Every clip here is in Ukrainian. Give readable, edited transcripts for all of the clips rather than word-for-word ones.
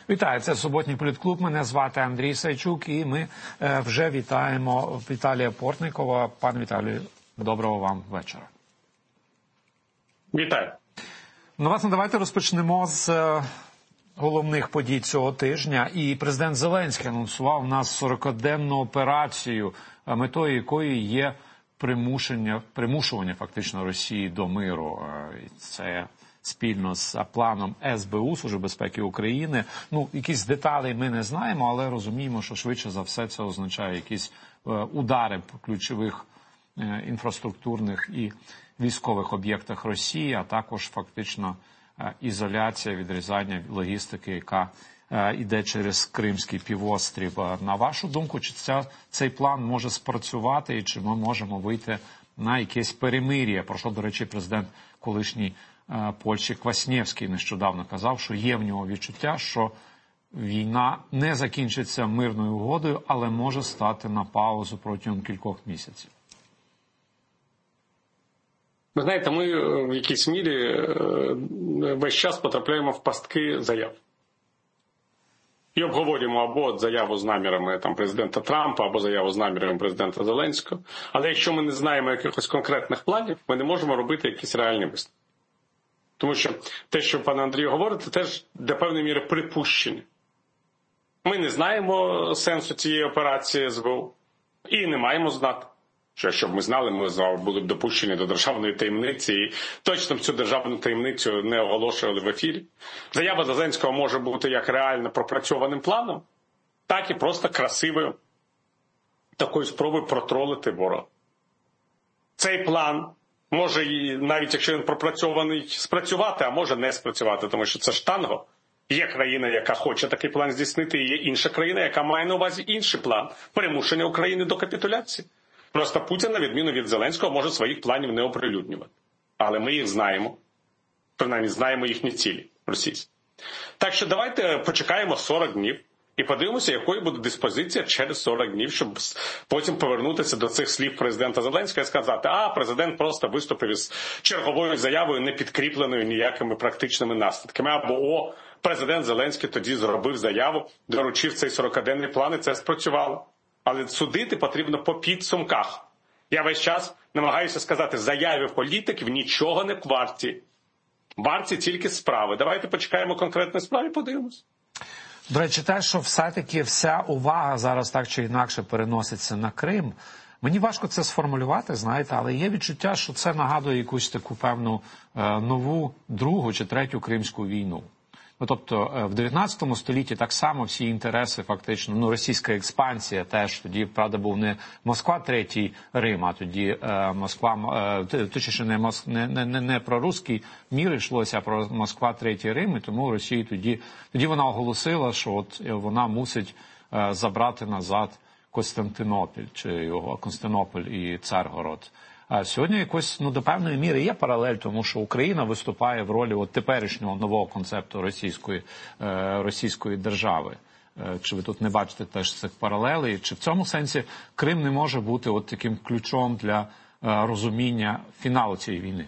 Вітаю, це суботній політклуб. Мене звати Андрій Сайчук, і ми вже вітаємо Віталія Портникова. Пане Віталію, доброго вам вечора. Вітаю. Ну, власне, давайте розпочнемо з головних подій цього тижня. І президент Зеленський анонсував у нас 40-денну операцію, метою якої є примушування фактично Росії до миру. Це спільно з планом СБУ, Служби безпеки України. Ну, якісь деталі ми не знаємо, але розуміємо, що швидше за все це означає якісь удари по ключових інфраструктурних і військових об'єктах Росії, а також фактично ізоляція, відрізання логістики, яка йде через Кримський півострів. На вашу думку, чи цей план може спрацювати і чи ми можемо вийти на якесь перемир'я, про що, до речі, президент колишній Польщі Кваснєвський нещодавно казав, що є в нього відчуття, що війна не закінчиться мирною угодою, але може стати на паузу протягом кількох місяців. Ви знаєте, ми в якійсь мірі весь час потрапляємо в пастки заяв. І обговорюємо або заяву з намірами президента Трампа, або заяву з намірами президента Зеленського. Але якщо ми не знаємо якихось конкретних планів, ми не можемо робити якісь реальні висновки. Тому що те, що пане Андрію говорите, теж до певної міри припущення. Ми не знаємо сенсу цієї операції СБУ і не маємо знати. Що, щоб ми знали, ми були б допущені до державної таємниці і точно б цю державну таємницю не оголошували в ефірі. Заява Зеленського може бути як реально пропрацьованим планом, так і просто красивою такою спробою протролити ворога. Цей план може, навіть якщо він пропрацьований, спрацювати, а може не спрацювати, тому що це ж танго. Є країна, яка хоче такий план здійснити, і є інша країна, яка має на увазі інший план – примушення України до капітуляції. Просто Путін, на відміну від Зеленського, може своїх планів не оприлюднювати. Але ми їх знаємо. Принаймні, знаємо їхні цілі російські. Так що давайте почекаємо 40 днів і подивимося, якою буде диспозиція через 40 днів, щоб потім повернутися до цих слів президента Зеленського і сказати, президент просто виступив із черговою заявою, не підкріпленою ніякими практичними наслідками. Або, президент Зеленський тоді зробив заяву, доручив цей 40-денний план, і це спрацювало. Але судити потрібно по підсумках. Я весь час намагаюся сказати, заяви політиків нічого не варті. Варті тільки справи. Давайте почекаємо конкретної справи і подивимось. До речі, те, що все-таки вся увага зараз так чи інакше переноситься на Крим, мені важко це сформулювати, знаєте, але є відчуття, що це нагадує якусь таку певну нову, другу чи третю Кримську війну. Ну, тобто в 19 столітті так само всі інтереси фактично, російська експансія теж, тоді, правда, був не Москва третій Рим, а тоді Москва, точніше не про руський мір йшлося, а про Москва третій Рим, і тому Росія тоді вона оголосила, що от вона мусить забрати назад Константинополь, чи його Константинополь і Царгород. А сьогодні якось, до певної міри є паралель, тому що Україна виступає в ролі теперішнього нового концепту російської держави. Чи ви тут не бачите теж цих паралелей? Чи в цьому сенсі Крим не може бути таким ключом для розуміння фіналу цієї війни?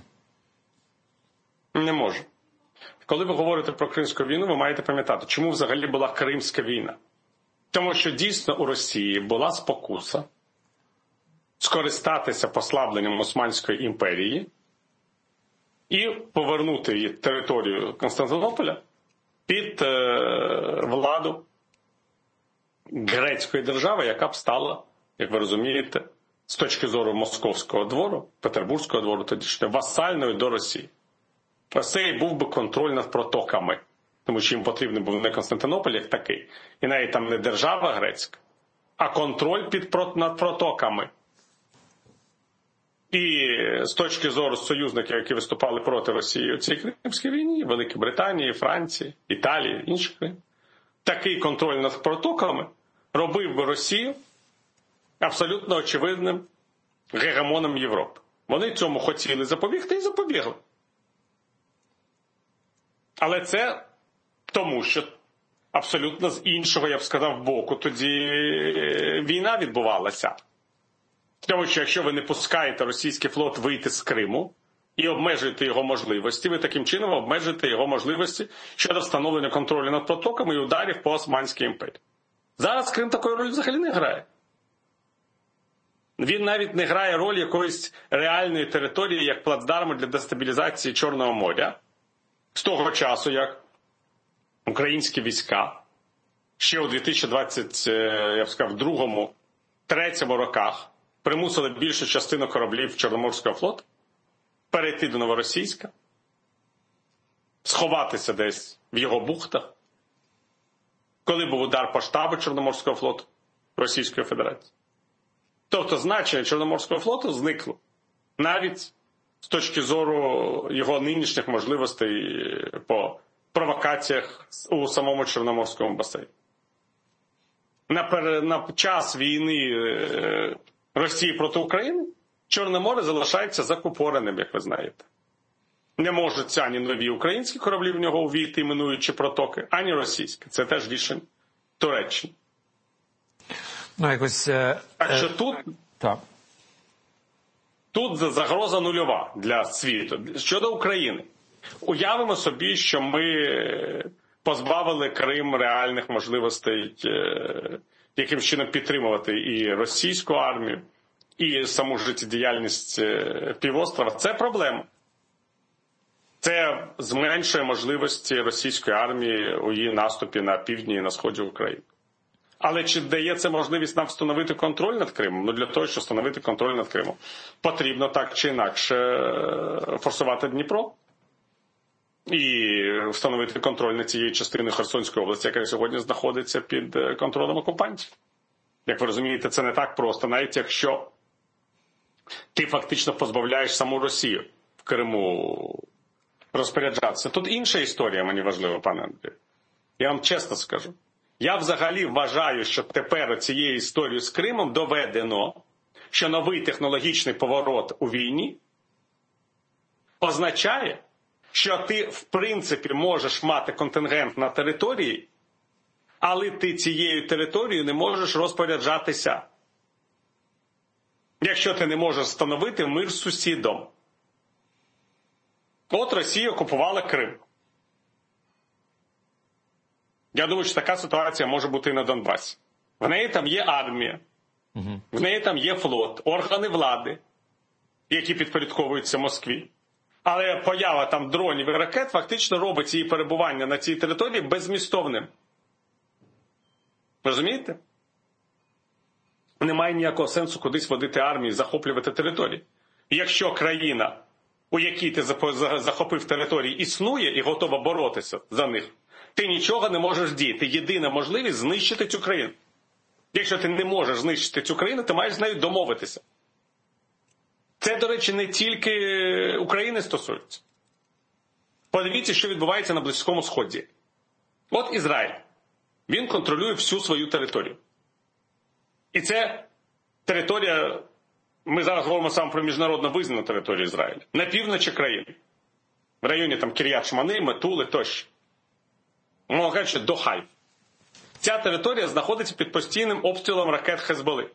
Не може. Коли ви говорите про Кримську війну, ви маєте пам'ятати, чому взагалі була Кримська війна. Тому що дійсно у Росії була спокуса скористатися послабленням Османської імперії і повернути її територію Константинополя під владу грецької держави, яка б стала, як ви розумієте, з точки зору Московського двору, Петербурзького двору, тоді васальною до Росії. Ось це і був би контроль над протоками, тому що їм потрібен був не Константинополь як такий, і навіть там не держава грецька, а контроль над протоками. І з точки зору союзників, які виступали проти Росії у цій Кримській війні, Великої Британії, Франції, Італії, інших країн, такий контроль над протоками робив би Росію абсолютно очевидним гегемоном Європи. Вони цьому хотіли запобігти і запобігли. Але це тому, що абсолютно з іншого, я б сказав, боку тоді війна відбувалася. Тому що якщо ви не пускаєте російський флот вийти з Криму і обмежуєте його можливості, ви таким чином обмежуєте його можливості щодо встановлення контролю над протоками і ударів по Османській імперії. Зараз Крим такої ролі взагалі не грає. Він навіть не грає роль якоїсь реальної території, як плацдарму для дестабілізації Чорного моря. З того часу, як українські війська ще у 2022-2023 роках примусили більшу частину кораблів Чорноморського флоту перейти до Новоросійська, сховатися десь в його бухтах, коли був удар по штабу Чорноморського флоту Російської Федерації. Тобто значення Чорноморського флоту зникло навіть з точки зору його нинішніх можливостей по провокаціях у самому Чорноморському басейні. На час війни Росії проти України Чорне море залишається закупореним, як ви знаєте. Не можуть ані нові українські кораблі в нього увійти, минуючи протоки, ані російські. Це теж рішення Туреччини. Ну, якось... Так що тут загроза нульова для світу. Щодо України. Уявимо собі, що ми позбавили Крим реальних можливостей яким чином підтримувати і російську армію, і саму життєдіяльність півострова. Це проблема. Це зменшує можливості російської армії у її наступі на півдні і на сході України. Але чи дає це можливість нам встановити контроль над Кримом? Ну, для того, щоб встановити контроль над Кримом, потрібно так чи інакше форсувати Дніпро і встановити контроль над цією частиною Херсонської області, яка сьогодні знаходиться під контролем окупантів. Як ви розумієте, це не так просто, навіть якщо ти фактично позбавляєш саму Росію в Криму розпоряджатися. Тут інша історія мені важлива, пане Андрію. Я вам чесно скажу. Я взагалі вважаю, що тепер цією історією з Кримом доведено, що новий технологічний поворот у війні означає, що ти в принципі можеш мати контингент на території, але ти цією територією не можеш розпоряджатися, якщо ти не можеш встановити мир з сусідом. От Росія окупувала Крим. Я думаю, що така ситуація може бути і на Донбасі. В неї там є армія, в неї там є флот, органи влади, які підпорядковуються Москві. Але поява там дронів і ракет фактично робить її перебування на цій території беззмістовним. Розумієте? Немає ніякого сенсу кудись водити армію і захоплювати території. Якщо країна, у якій ти захопив території, існує і готова боротися за них, ти нічого не можеш діяти. Єдина можливість – знищити цю країну. Якщо ти не можеш знищити цю країну, ти маєш з нею домовитися. Це, до речі, не тільки України стосується. Подивіться, що відбувається на Близькому Сході. От Ізраїль. Він контролює всю свою територію. І це територія, ми зараз говоримо саме про міжнародно визнану територію Ізраїля. На півночі країни. В районі там Кір'ят-Шмани, Метули тощо. Можна сказати, що до Хайф. Ця територія знаходиться під постійним обстрілом ракет Хезболи.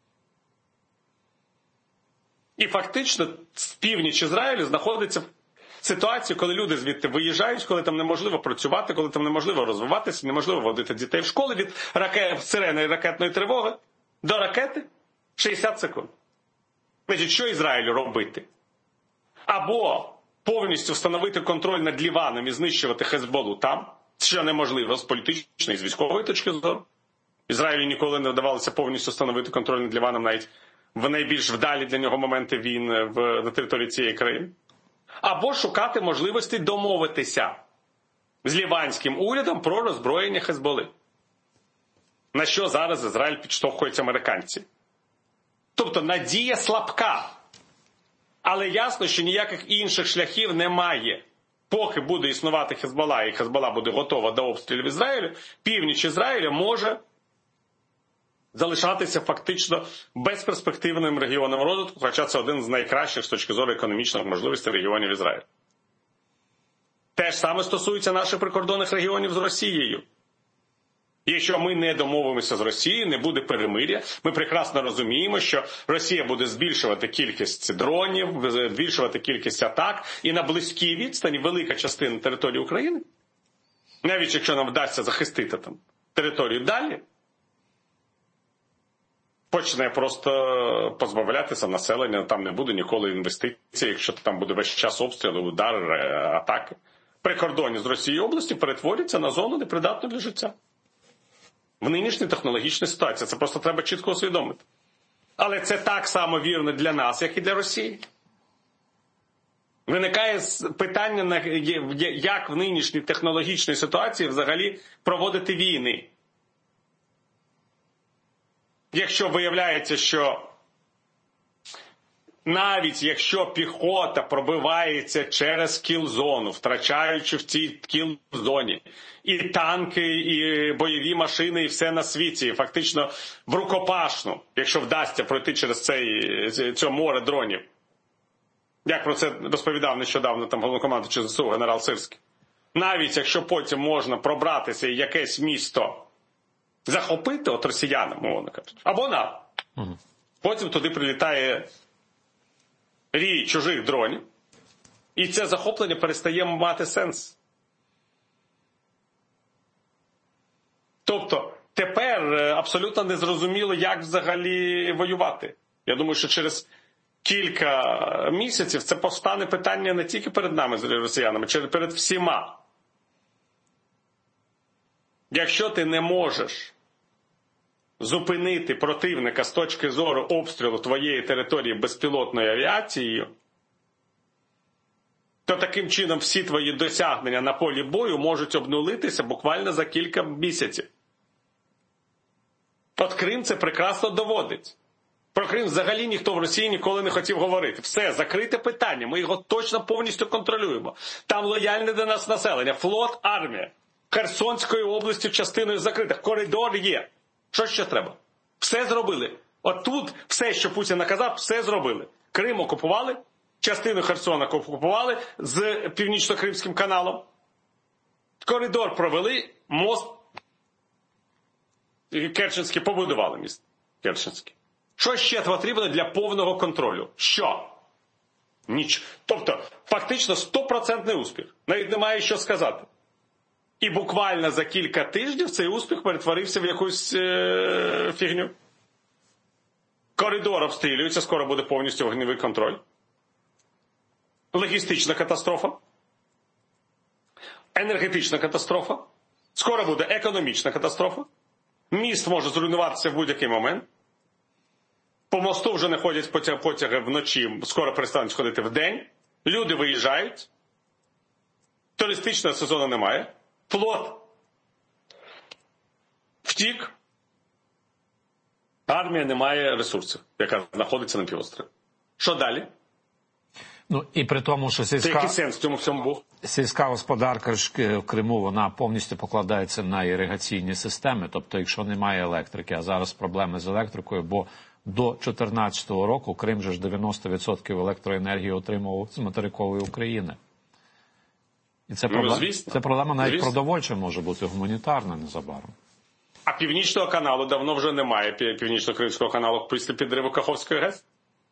І фактично з північ Ізраїлю знаходиться ситуація, коли люди звідти виїжджають, коли там неможливо працювати, коли там неможливо розвиватися, неможливо водити дітей в школи від сирени і ракетної тривоги до ракети 60 секунд. Значить, що Ізраїлю робити? Або повністю встановити контроль над Ліваном і знищувати Хезболу там, що неможливо з політичної і з військової точки зору. Ізраїлю ніколи не вдавалося повністю встановити контроль над Ліваном навіть в найбільш вдалі для нього моменти війн на території цієї країни. Або шукати можливості домовитися з ліванським урядом про роззброєння Хезболи. На що зараз Ізраїль підштовхують американці. Тобто надія слабка. Але ясно, що ніяких інших шляхів немає. Поки буде існувати Хезбола, і Хезбола буде готова до обстрілів Ізраїлю, північ Ізраїля може залишатися фактично безперспективним регіоном розвитку, хоча це один з найкращих з точки зору економічних можливостей регіонів Ізраїлю. Те ж саме стосується наших прикордонних регіонів з Росією. Якщо ми не домовимося з Росією, не буде перемир'я, ми прекрасно розуміємо, що Росія буде збільшувати кількість дронів, збільшувати кількість атак, і на близькій відстані велика частина території України, навіть якщо нам вдасться захистити там територію далі, почне просто позбавлятися населення, там не буде ніколи інвестицій, якщо там буде весь час обстріли, удари, атаки. Прикордонні з Росією області перетворюються на зону непридатну для життя. В нинішній технологічній ситуації. Це просто треба чітко усвідомити. Але це так само вірно для нас, як і для Росії. Виникає питання, як в нинішній технологічній ситуації взагалі проводити війни. Якщо виявляється, що навіть якщо піхота пробивається через кіл-зону, втрачаючи в цій кіл-зоні і танки, і бойові машини, і все на світі, і фактично в рукопашну, якщо вдасться пройти через це море дронів, як про це розповідав нещодавно там головнокомандуючий ЗСУ генерал Сирський, навіть якщо потім можна пробратися і якесь місто захопити от росіянам, мовно кажучи, або нам, потім туди прилітає рій чужих дронів, і це захоплення перестає мати сенс. Тобто, тепер абсолютно незрозуміло, як взагалі воювати. Я думаю, що через кілька місяців це постане питання не тільки перед нами, з росіянами, а перед всіма. Якщо ти не можеш зупинити противника з точки зору обстрілу твоєї території безпілотною авіацією, то таким чином всі твої досягнення на полі бою можуть обнулитися буквально за кілька місяців. От Крим це прекрасно доводить. Про Крим взагалі ніхто в Росії ніколи не хотів говорити. Все, закрите питання, ми його точно повністю контролюємо. Там лояльне до нас населення, флот, армія. Херсонської області частиною закрита, коридор є. Що ще треба? Все зробили. От тут все, що Путін наказав, все зробили. Крим окупували, частину Херсона окупували з Північно-Кримським каналом. Коридор провели, мост Керченський побудували, міст Керченський. Що ще потрібно для повного контролю? Що? Ніч. Тобто, фактично 100% успіх. Навіть немає що сказати. І буквально за кілька тижнів цей успіх перетворився в якусь фігню. Коридор обстрілюється, скоро буде повністю вогневий контроль. Логістична катастрофа. Енергетична катастрофа. Скоро буде економічна катастрофа. Міст може зруйнуватися в будь-який момент. По мосту вже не ходять потяги вночі, скоро перестануть ходити вдень. Люди виїжджають. Туристичного сезону немає. Флот втік. Армія не має ресурсів, яка знаходиться на півострові. Що далі? Ну, і при тому, що який сенс в цьому всьому був? Сільська господарка в Криму, вона повністю покладається на іригаційні системи. Тобто, якщо немає електрики, а зараз проблеми з електрикою, бо до 2014 року Крим же ж 90% електроенергії отримував з материкової України. І це проблема навіть продовольча може бути, гуманітарна незабаром. А Північного каналу давно вже немає, Північно-Кримського каналу після підриву Каховської ГЕС.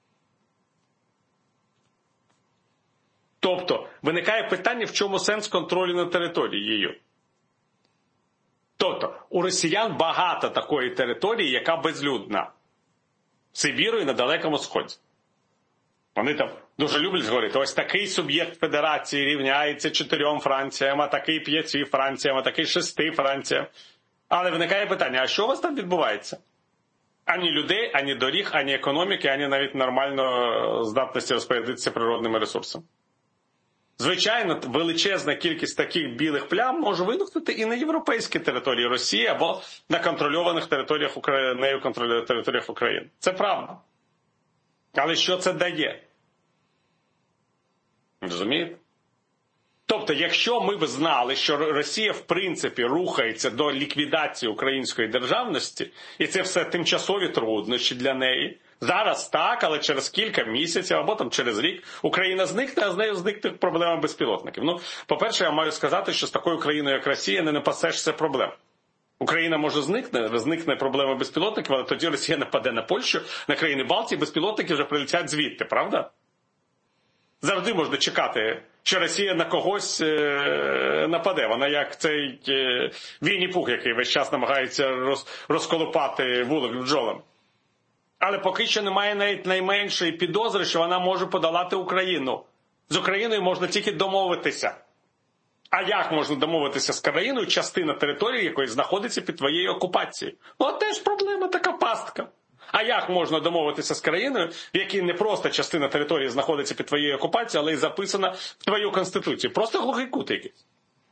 Тобто, виникає питання, в чому сенс контролю над територією. Тобто, у росіян багато такої території, яка безлюдна. Сибіру і на Далекому Сході. Вони там дуже люблять говорити, ось такий суб'єкт федерації рівняється 4 Франціям, а такий 5 Франціям, а такий 6 Франціям. Але виникає питання, а що у вас там відбувається? Ані людей, ані доріг, ані економіки, ані навіть нормально здатності розпорядитися природними ресурсами. Звичайно, величезна кількість таких білих плям може виникнути і на європейській території Росії або на контрольованих територіях нею контрольованих територіях України. Це правда. Але що це дає? Розумієте? Тобто, якщо ми б знали, що Росія в принципі рухається до ліквідації української державності, і це все тимчасові труднощі для неї, зараз так, але через кілька місяців або там через рік Україна зникне, а з нею зникне проблема безпілотників. Ну, по-перше, я маю сказати, що з такою країною, як Росія, не напасешся проблем. Україна може зникне проблема безпілотників, але тоді Росія нападе на Польщу, на країни Балтії, безпілотники вже прилетять звідти, правда? Завжди можна чекати, що Росія на когось нападе. Вона як цей Вінні-Пух, який весь час намагається розколупати вулик бджолам. Але поки що немає навіть найменшої підозри, що вона може подолати Україну. З Україною можна тільки домовитися. А як можна домовитися з країною, частина території якої знаходиться під твоєю окупацією? Ну, теж проблема, така пастка. А як можна домовитися з країною, в якій не просто частина території знаходиться під твоєю окупацією, але й записана в твою конституцію? Просто глухий кут якийсь.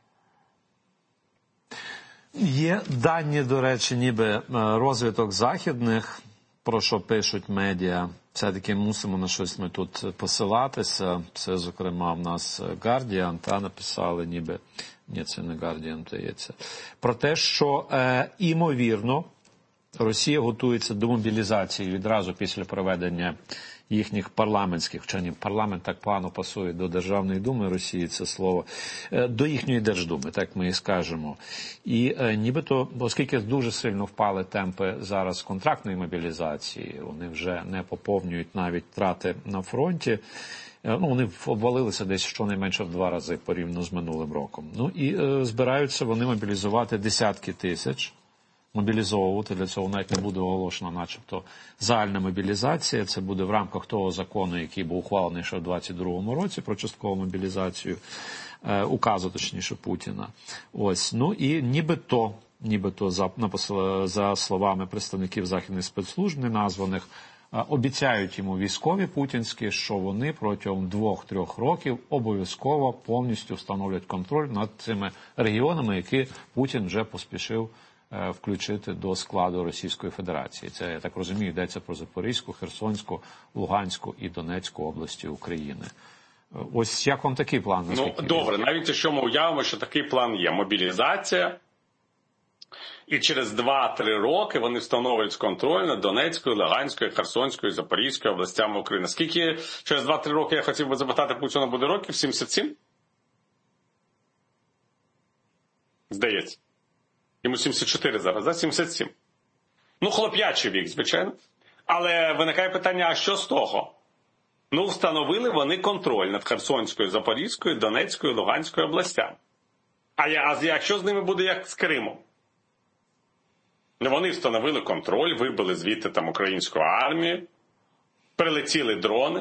Є дані, до речі, ніби розвиток західних, про що пишуть медіа. Все-таки мусимо на щось ми тут посилатися. Це, зокрема, в нас Guardian, написали ніби, ні, це не Guardian, здається, про те, що, імовірно, Росія готується до мобілізації відразу після проведення їхніх парламентських, хоча парламент так погано пасує до Державної думи Росії, це слово, до їхньої Держдуми, так ми і скажемо. І нібито, оскільки дуже сильно впали темпи зараз контрактної мобілізації, вони вже не поповнюють навіть втрати на фронті, вони обвалилися десь щонайменше в 2 рази порівняно з минулим роком. Ну і збираються вони мобілізувати десятки тисяч, мобілізовувати, для цього навіть не буде оголошена начебто загальна мобілізація, це буде в рамках того закону, який був ухвалений ще в 22-му році про часткову мобілізацію, указу, точніше, Путіна. Ось, ну і нібито за словами представників західних спецслужб, неназваних, обіцяють йому військові путінські, що вони протягом 2-3 років обов'язково повністю встановлять контроль над цими регіонами, які Путін вже поспішив включити до складу Російської Федерації. Це, я так розумію, йдеться про Запорізьку, Херсонську, Луганську і Донецьку області України. Ось як вам такий план? Ну, добре, навіть якщо ми уявимо, що такий план є. Мобілізація, і через 2-3 роки вони встановлюють контроль над Донецькою, Луганською, Херсонською, Запорізькою областями України. Скільки через 2-3 роки, я хотів би запитати, Путіна буде років? 77? Здається. Йому 74 зараз, да? 77. Ну, хлоп'ячий вік, звичайно. Але виникає питання, а що з того? Ну, встановили вони контроль над Херсонською, Запорізькою, Донецькою, Луганською областями. А якщо з ними буде як з Кримом? Ну, вони встановили контроль, вибили звідти там українську армію, прилетіли дрони,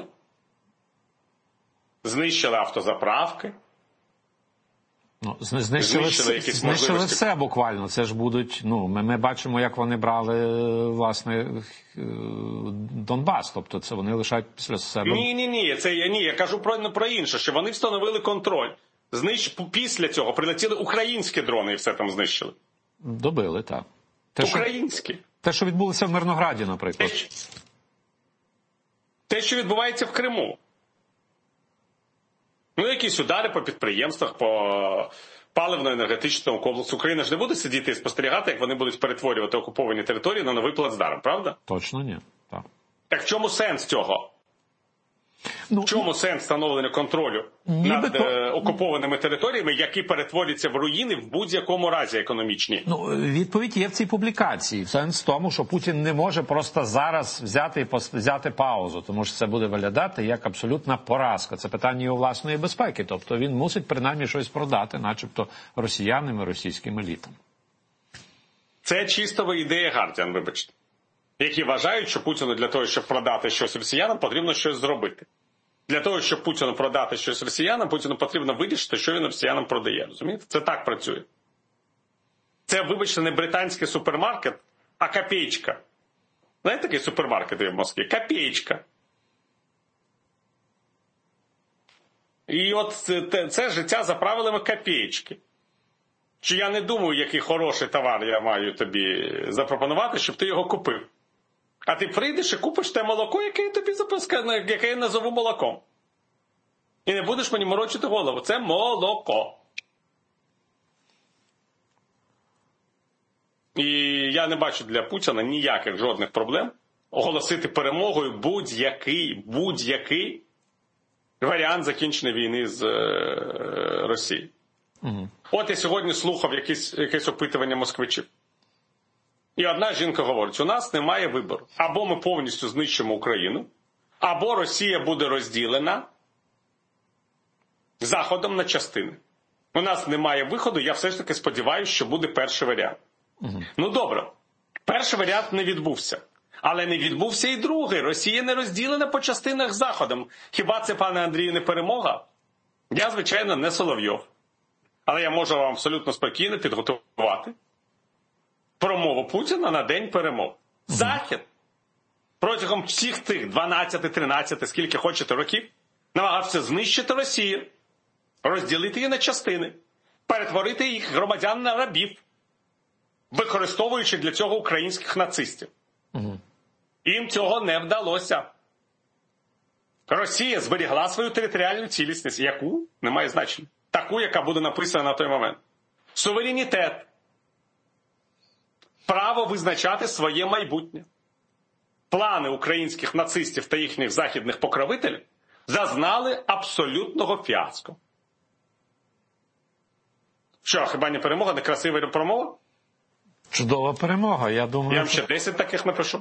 знищили автозаправки. Ну, знищили все буквально. Це ж будуть, ми бачимо, як вони брали, власне, Донбас. Тобто це вони лишають після себе. Ні, я кажу про інше, що вони встановили контроль. Після цього прилетіли українські дрони і все там знищили. Добили, так. Українські. Те, що відбулося в Мирнограді, наприклад. Те, що відбувається в Криму. Ну, якісь удари по підприємствах, по паливно-енергетичному комплексу. Україна ж не буде сидіти і спостерігати, як вони будуть перетворювати окуповані території на новий плацдарм, правда? Точно ні. Так в чому сенс цього? В чому сенс встановлення контролю над окупованими територіями, які перетворяться в руїни в будь-якому разі економічні? Відповідь є в цій публікації. Сенс в тому, що Путін не може просто зараз взяти паузу, тому що це буде виглядати як абсолютна поразка. Це питання його власної безпеки. Тобто він мусить принаймні щось продати, начебто росіянам і російським елітам. Це чисто ідея Guardian, вибачте. Які вважають, що Путіну для того, щоб продати щось росіянам, потрібно щось зробити. Для того, щоб Путіну продати щось росіянам, Путіну потрібно вирішити, що він росіянам продає. Розумієте? Це так працює. Це, вибачте, не британський супермаркет, а копеечка. Знаєте, такий супермаркет є в Москві? Копеечка. І от це життя за правилами копеечки. Що я не думаю, який хороший товар я маю тобі запропонувати, щоб ти його купив. А ти прийдеш і купиш те молоко, яке я тобі яке я назову молоком. І не будеш мені морочити голову. Це молоко. І я не бачу для Путіна ніяких жодних проблем оголосити перемогою будь-який варіант закінчення війни з Росією. От я сьогодні слухав якесь опитування москвичів. І одна жінка говорить, у нас немає вибору. Або ми повністю знищимо Україну, або Росія буде розділена Заходом на частини. У нас немає виходу, я все ж таки сподіваюся, що буде перший варіант. Ну добре, перший варіант не відбувся. Але не відбувся і другий. Росія не розділена по частинах Заходом. Хіба це, пане Андрію, не перемога? Я, звичайно, не Соловйов. Але я можу вам абсолютно спокійно підготувати промову Путіна на день перемог. Захід протягом всіх тих 12, 13, скільки хочете років, намагався знищити Росію, розділити її на частини, перетворити їх громадян на рабів, використовуючи для цього українських нацистів. Їм цього не вдалося. Росія зберігла свою територіальну цілісність. Яку? Немає значення. Таку, яка буде написана на той момент. Суверенітет. Право визначати своє майбутнє. Плани українських нацистів та їхніх західних покровителів зазнали абсолютного фіаско. Що, хіба не перемога, не красива промова? Чудова перемога, я думаю. Я вам ще 10 таких напишу.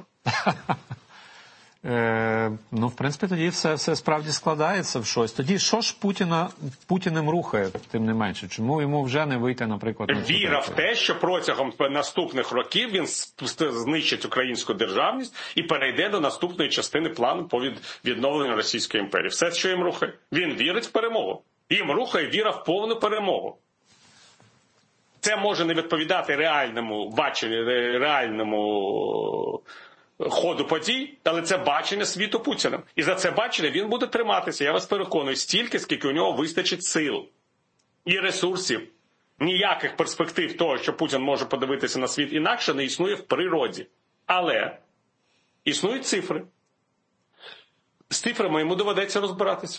Ну, в принципі, тоді все справді складається в щось. Тоді що ж Путіним рухає, тим не менше? Чому йому вже не вийти, наприклад, на віра в те, що протягом наступних років він знищить українську державність і перейде до наступної частини плану по відновленню Російської імперії. Все, що їм рухає. Він вірить в перемогу. Їм рухає віра в повну перемогу. Це може не відповідати реальному баченню, реальному ходу подій, але це бачення світу Путіним. І за це бачення він буде триматися, я вас переконую, стільки, скільки у нього вистачить сил і ресурсів. Ніяких перспектив того, що Путін може подивитися на світ інакше, не існує в природі. Але існують цифри. З цифрами йому доведеться розбиратися.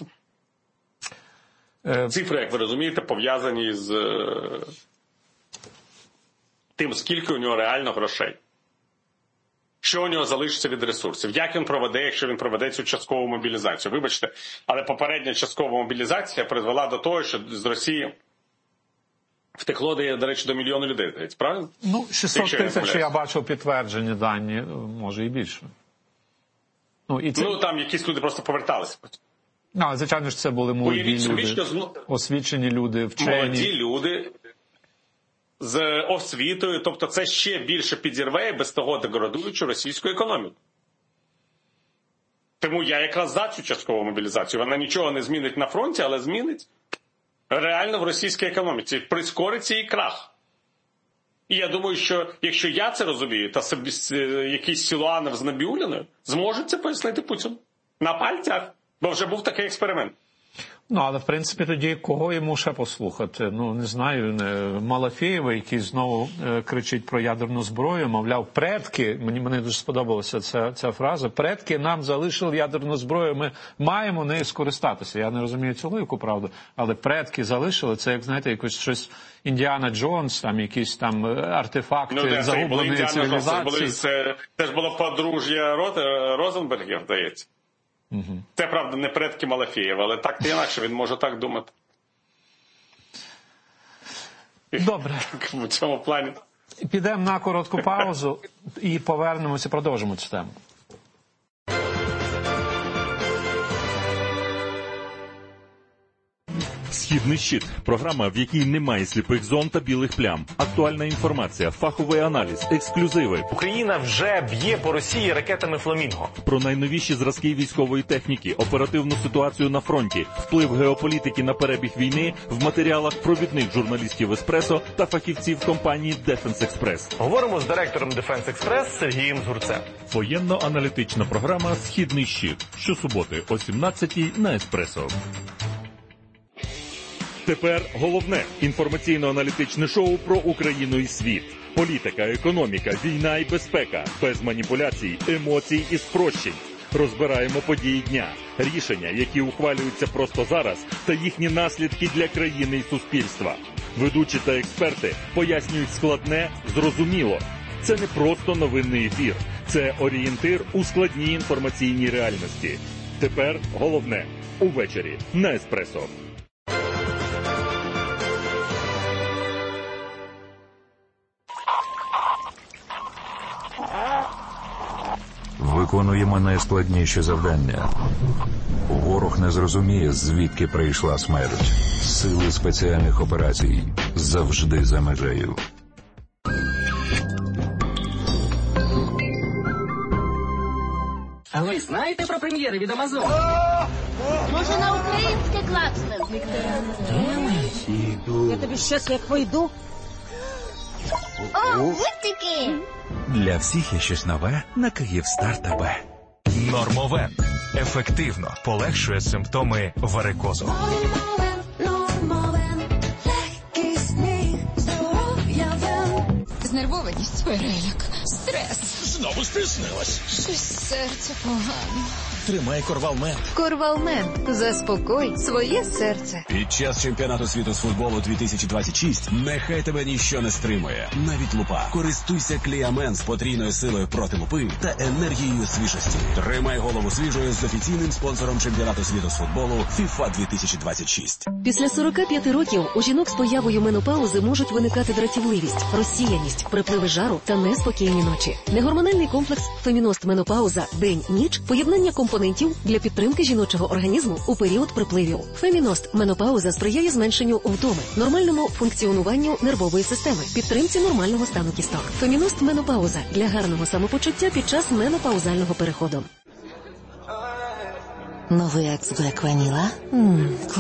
Цифри, як ви розумієте, пов'язані з тим, скільки у нього реально грошей. Що у нього залишиться від ресурсів? Як він проведе, якщо він проведе цю часткову мобілізацію? Вибачте, але попередня часткова мобілізація призвела до того, що з Росії втекло, до речі, до мільйона людей. Правильно? Ну, 600 тисяч, я бачив підтверджені дані, може і більше. Ну, там якісь люди просто поверталися. Ну, звичайно ж, це були молоді люди, освічені люди, вчені. Молоді люди з освітою, тобто це ще більше підірве без того деградуючу російську економіку. Тому я якраз за цю часткову мобілізацію. Вона нічого не змінить на фронті, але змінить реально в російській економіці. Прискориться її крах. І я думаю, що якщо я це розумію, та якийсь Силуанов з Набіуліною зможуть це пояснити Путіну. На пальцях, бо вже був такий експеримент. Ну, але, в принципі, тоді кого йому ще послухати? Ну, не знаю, Малафєєва, який знову кричить про ядерну зброю, мовляв, предки, мені дуже сподобалася ця фраза, предки нам залишили ядерну зброю, ми маємо нею скористатися. Я не розумію цю логіку, правда, але предки залишили, це, як, знаєте, якось щось Індіана Джонс, там якісь там артефакти загубленої цивілізації. Це ж було подружжя Розенбергів, здається. Це, правда, не предки Малафєєва, але так чи інакше він може так думати. Добре. В цьому плані. Підемо на коротку паузу і повернемося, продовжимо цю тему. «Східний щит» – програма, в якій немає сліпих зон та білих плям. Актуальна інформація, фаховий аналіз, ексклюзиви. Україна вже б'є по Росії ракетами «Фламінго». Про найновіші зразки військової техніки, оперативну ситуацію на фронті, вплив геополітики на перебіг війни в матеріалах провідних журналістів «Еспресо» та фахівців компанії «Дефенс Експрес». Говоримо з директором «Дефенс Експрес» Сергієм Згурцем. Воєнно-аналітична програма «Східний щит». Щосуботи о 17-й на «Еспресо». Тепер головне – інформаційно-аналітичне шоу про Україну і світ. Політика, економіка, війна і безпека. Без маніпуляцій, емоцій і спрощень. Розбираємо події дня, рішення, які ухвалюються просто зараз, та їхні наслідки для країни і суспільства. Ведучі та експерти пояснюють складне, зрозуміло. Це не просто новинний ефір. Це орієнтир у складній інформаційній реальності. Тепер головне – увечері на «Еспресо». виконуємо найскладніші завдання. Ворог не зрозуміє, звідки прийшла смерть. Сили спеціальних операцій завжди за межею. А ви знаєте про прем'єри від Амазон? Може, на українське клацне? Я тобі щас як вийду. О, густики! Для всіх є щось нове на Київстар ТБ. Нормовен. Ефективно полегшує симптоми варикозу. Знервованість, переляк, стрес. Знову стиснилась. Щось серце погано. Тримай Корвалмент. Корвалмент. Заспокой своє серце. Під час чемпіонату світу з футболу 2026 нехай тебе ніщо не стримує. Навіть лупа. Користуйся Кліамен з потрійною силою проти лупи та енергією свіжості. Тримай голову свіжою з офіційним спонсором чемпіонату світу з футболу FIFA 2026. Після 45 років у жінок з появою менопаузи можуть виникати дратівливість, розсіяність, припливи жару та неспокійні ночі. Негормональний комплекс «Феміност Менопауза. День-ніч» – поєднання компонентів для підтримки жіночого організму у період припливів. «Феміност Менопауза» сприяє зменшенню втоми, нормальному функціонуванню нервової системи, підтримці нормального стану кісток. «Феміност Менопауза» для гарного самопочуття під час менопаузального переходу. Новий екс Black Vanilla.